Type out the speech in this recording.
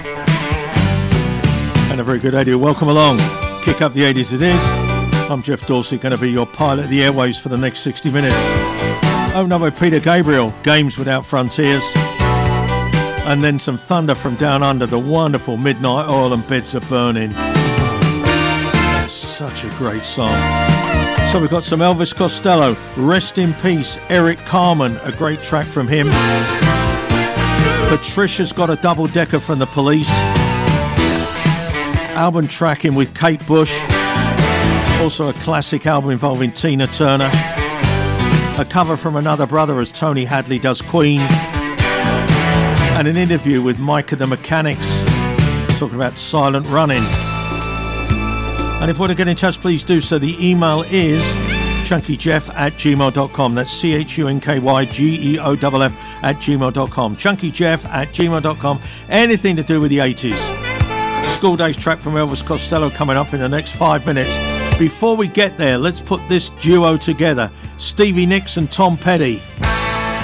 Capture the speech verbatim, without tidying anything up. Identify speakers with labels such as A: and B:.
A: And a very good idea. Welcome along. Kick up the eighties it is. I'm Jeff Dorsey, going to be your pilot of the airwaves for the next sixty minutes. Opened up by Peter Gabriel, Games Without Frontiers. And then some thunder from down under, the wonderful Midnight Oil and Beds Are Burning. That's such a great song. So we've got some Elvis Costello, Rest in Peace, Eric Carmen, a great track from him. Patricia's got a double decker from the Police. Album tracking with Kate Bush. Also a classic album involving Tina Turner. A cover from Another Brother as Tony Hadley does Queen. And an interview with Micah the Mechanics talking about Silent Running. And if you want to get in touch, please do so. The email is chunkyjeff at gmail dot com. That's C H U N K Y G E O F F at gmail dot com. chunkyjeff at gmail dot com. Anything to do with the eighties. School Days track from Elvis Costello coming up in the next five minutes. Before we get there, let's put this duo together. Stevie Nicks and Tom Petty.